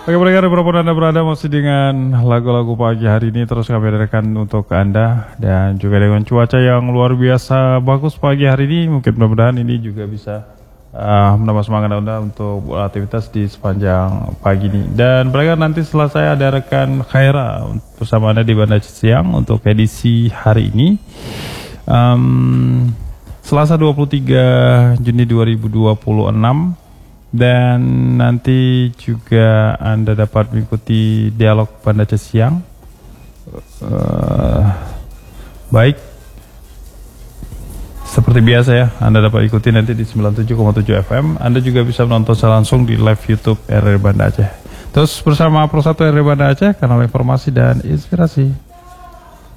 Oke pendengar, dimanapun Anda berada, masih dengan lagu-lagu pagi hari ini terus kami hadirkan untuk Anda. Dan juga dengan cuaca yang luar biasa bagus pagi hari ini, mungkin mudah-mudahan ini juga bisa menambah semangat Anda untuk beraktivitas di sepanjang pagi ini. Dan pendengar, nanti setelah saya ada rekan Khaira bersama Anda di Banda Siang untuk edisi hari ini, Selasa 23 Juni 2026. Dan nanti juga Anda dapat mengikuti dialog Banda Siang. Baik, seperti biasa ya, Anda dapat ikuti nanti di 97,7 FM. Anda juga bisa menonton secara langsung di live YouTube RRI Banda Aceh. Terus bersama Pro 1 RRI Banda Aceh, kanal informasi dan inspirasi.